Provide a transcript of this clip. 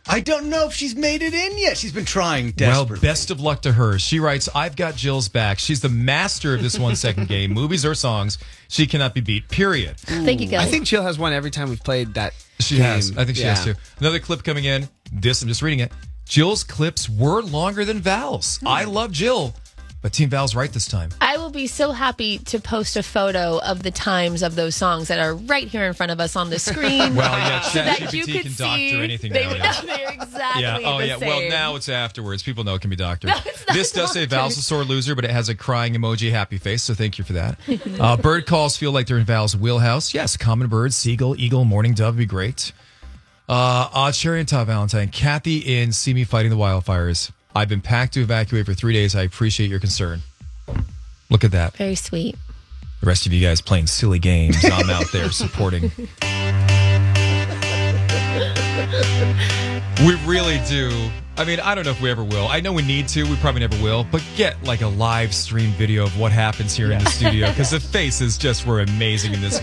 I don't know if she's made it in yet. She's been trying desperately. Well, best of luck to her. She writes, I've got Jill's back. She's the master of this 1 second game. Movies or songs, she cannot be beat, period. Thank you, guys. I think Jill has won every time we've played that. She game. has. I think she has too. Another clip coming in. I'm just reading it. Jill's clips were longer than Val's. I love Jill, but Team Val's right this time. I will be so happy to post a photo of the times of those songs that are right here in front of us on the screen. Well, yeah, so that you ChatGPT could can see. doctor anything They now, would yeah. know they're exactly Yeah. Oh, the yeah. same. Well, now it's afterwards. People know it can be doctored. No, it's not This does say doctored. Val's a sore loser, but it has a crying emoji happy face, so thank you for that. Bird calls feel like they're in Val's wheelhouse. Yes, common bird, seagull, eagle, mourning dove would be great. Odd Cherry and Todd Valentine. Kathy in See Me Fighting the Wildfires. I've been packed to evacuate for 3 days. I appreciate your concern. Look at that. Very sweet. The rest of you guys playing silly games. I'm out there supporting. We really do. I mean, I don't know if we ever will. I know we need to. We probably never will. But get like a live stream video of what happens here in the studio because the faces just were amazing in this